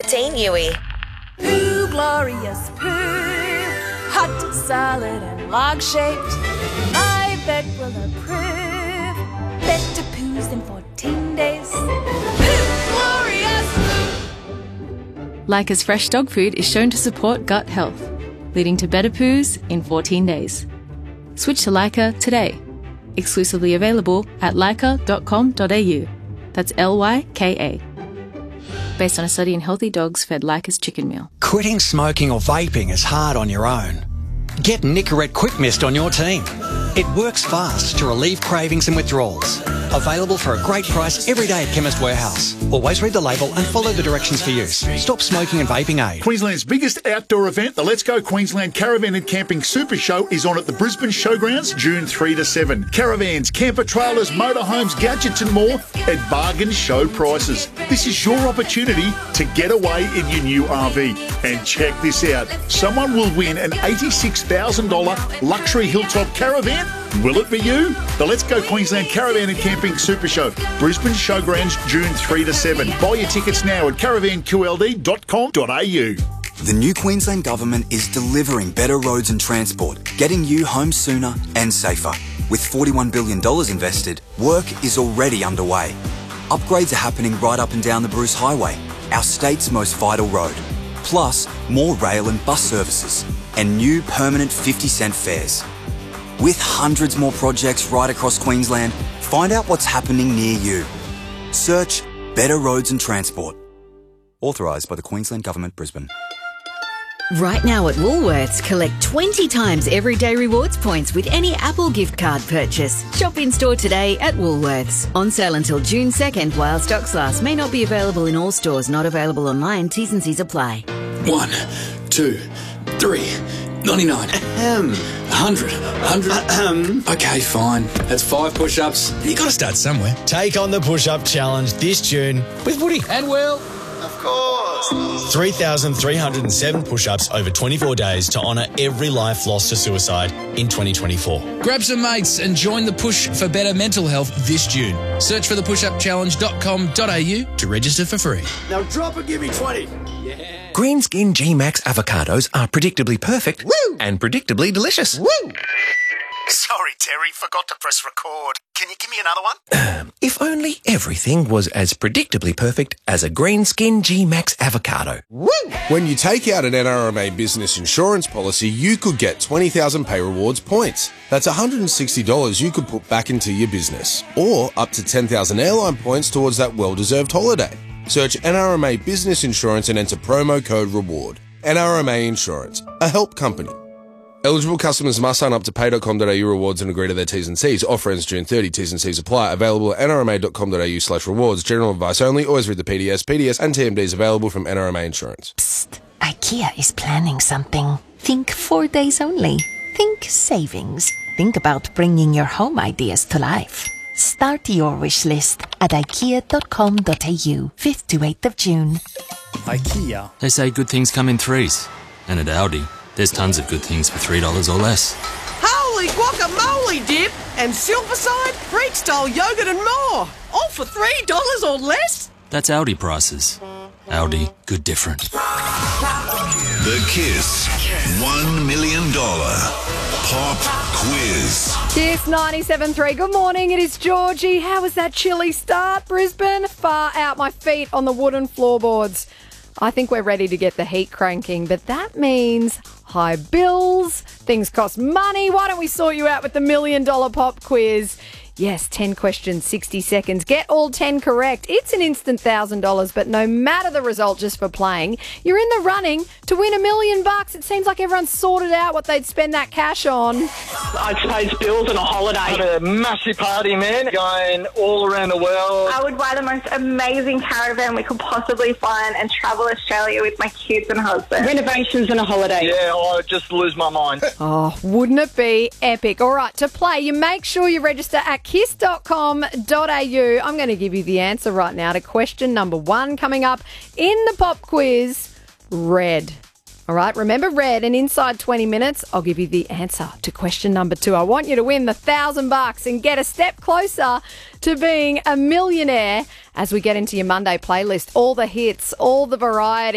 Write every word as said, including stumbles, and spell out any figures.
Dean Huey. Poo, glorious poo, hot, solid and log-shaped. My vet will approve. Better poos in fourteen days. Poo, glorious poo. Leica's fresh dog food is shown to support gut health, leading to better poos in fourteen days. Switch to Leica today. Exclusively available at leica dot com dot a u. That's L Y K A. Based on a study in healthy dogs fed Leica's chicken meal. Quitting smoking or vaping is hard on your own. Get Nicorette Quick Mist on your team. It works fast to relieve cravings and withdrawals. Available for a great price every day at Chemist Warehouse. Always read the label and follow the directions for use. Stop smoking and vaping aid. Queensland's biggest outdoor event, the Let's Go Queensland Caravan and Camping Super Show, is on at the Brisbane Showgrounds June third to seventh. Caravans, camper trailers, motorhomes, gadgets and more at bargain show prices. This is your opportunity to get away in your new R V. And check this out. Someone will win an eighty-six thousand dollars luxury hilltop caravan. Will it be you? The Let's Go Queensland Caravan and Camping Super Show, Brisbane Showgrounds June third to seventh. Buy your tickets now at caravan q l d dot com dot a u. The new Queensland Government is delivering better roads and transport, getting you home sooner and safer. With forty-one billion dollars invested, work is already underway. Upgrades are happening right up and down the Bruce Highway, our state's most vital road. Plus, more rail and bus services, and new permanent fifty cent fares. With hundreds more projects right across Queensland, find out what's happening near you. Search Better Roads and Transport. Authorised by the Queensland Government, Brisbane. Right now at Woolworths, collect twenty times everyday rewards points with any Apple gift card purchase. Shop in store today at Woolworths. On sale until June second while stocks last. May not be available in all stores. Not available online. T's and C's apply. One, two, three, ninety-nine, um, hundred, hundred, um. Okay, fine. That's five push-ups. You got to start somewhere. Take on the push-up challenge this June with Woody And Will. Of course. three thousand three hundred seven push-ups over twenty-four days to honour every life lost to suicide in twenty twenty-four. Grab some mates and join the push for better mental health this June. Search for the push up challenge dot com dot a u to register for free. Now drop and give me twenty. Yeah. Green Skin G-Max avocados are predictably perfect Woo! and predictably delicious. Woo! Sorry, Terry, forgot to press record. Can you give me another one? Um, if only everything was as predictably perfect as a Green Skin G-Max avocado. Woo! When you take out an N R M A business insurance policy, you could get twenty thousand Pay Rewards points. That's one hundred sixty dollars you could put back into your business. Or up to ten thousand airline points towards that well-deserved holiday. Search N R M A Business Insurance and enter promo code REWARD. N R M A Insurance, a help company. Eligible customers must sign up to pay dot com dot a u rewards and agree to their T's and C's. Offer ends June thirtieth. T's and C's apply. Available at n r m a dot com dot a u slash rewards. General advice only. Always read the P D S. P D S and T M Ds available from N R M A Insurance. Psst. IKEA is planning something. Think four days only. Think savings. Think about bringing your home ideas to life. Start your wish list at ikea dot com dot a u. fifth to eighth of June. IKEA. They say good things come in threes. And at Aldi, there's tons of good things for three dollars or less. Holy guacamole dip and silverside, Greek-style yogurt and more. All for three dollars or less? That's Aldi prices. Aldi, good different. The Kiss one million dollars Pop Quiz. Kiss ninety-seven point three. Good morning, it is Georgie. How was that chilly start, Brisbane? Far out my feet on the wooden floorboards. I think we're ready to get the heat cranking, but that means high bills, things cost money. Why don't we sort you out with the million dollar pop quiz? Yes, ten questions, sixty seconds. Get all ten correct. It's an instant one thousand dollars, but no matter the result, just for playing, you're in the running to win a million bucks. It seems like everyone's sorted out what they'd spend that cash on. I'd say bills and a holiday. Have a massive party, man, going all around the world. I would buy the most amazing caravan we could possibly find and travel Australia with my kids and husband. Renovations and a holiday. Yeah, I'd just lose my mind. Oh, wouldn't it be epic? All right, to play, you make sure you register at kiss dot com dot a u. I'm going to give you the answer right now to question number one coming up in the pop quiz. Red. All right, remember red, and inside twenty minutes, I'll give you the answer to question number two. I want you to win the thousand bucks and get a step closer to being a millionaire as we get into your Monday playlist. All the hits, all the variety.